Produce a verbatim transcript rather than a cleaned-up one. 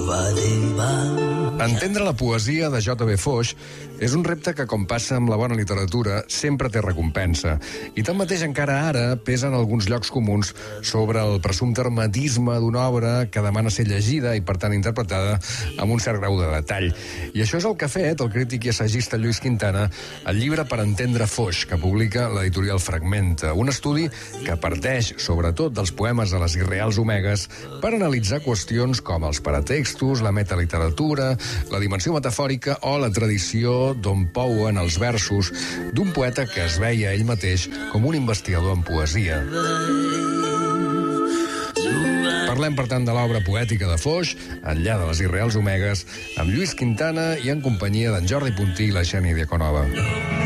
Entendre la poesia de J B Foix és un repte que, com passa amb la bona literatura, sempre té recompensa. I tanmateix encara ara pesen alguns llocs comuns sobre el presumpte hermetisme d'una obra que demana ser llegida i, per tant, interpretada amb un cert grau de detall. I això és el que ha fet el crític i assagista Lluís Quintana al llibre Per entendre Foix, que publica l'editorial Fragmenta. Un estudi que parteix, sobretot, dels poemes de les irreals omegues per analitzar qüestions com els paratextos, la metaliteratura, la dimensió metafòrica o la tradició d'on pouen els versos d'un poeta que es veia ell mateix com un investigador en poesia. Parlem, per tant, de l'obra poètica de Foix, Enllà de les irreals omegues, amb Lluís Quintana i en companyia d'en Jordi Puntí i la Xènia Diaconova.